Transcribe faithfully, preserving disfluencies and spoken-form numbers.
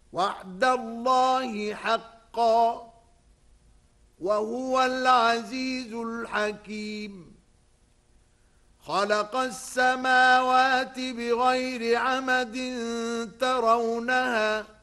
وعد الله حقا وهو العزيز الحكيم. خلق السماوات بغير عمد ترونها